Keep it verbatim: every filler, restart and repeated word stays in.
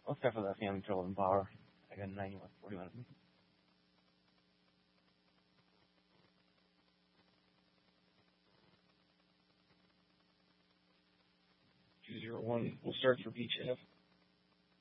Let's start for that family trouble and power. I got ninety-one, forty-one. two zero one. We'll start for beach F.